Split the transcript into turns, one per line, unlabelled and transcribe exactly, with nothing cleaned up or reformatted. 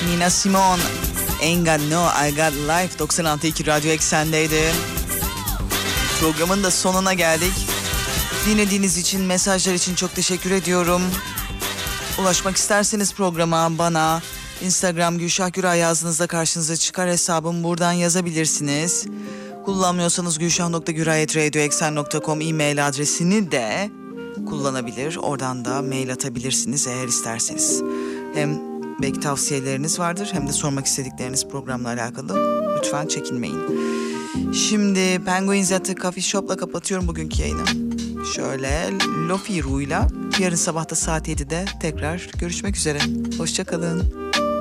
Nina Simone, Ain't Got No, I Got Life doksan altı nokta iki Radyo Eksen'deydi. Programın da sonuna geldik. Dinlediğiniz için, mesajlar için çok teşekkür ediyorum. Ulaşmak isterseniz programa bana Instagram Gülşah Güray yazdığınızda karşınıza çıkar hesabım. Buradan yazabilirsiniz. Kullanmıyorsanız gülşah nokta güray at radyo eksen nokta com e-mail adresini de kullanabilir. Oradan da mail atabilirsiniz eğer isterseniz. Hem belki tavsiyeleriniz vardır hem de sormak istedikleriniz programla alakalı. Lütfen çekinmeyin. Şimdi Penguins at the Coffee Shop'la kapatıyorum bugünkü yayını. Şöyle Lofi Ru'yla yarın sabah da saat yedide tekrar görüşmek üzere. Hoşça kalın.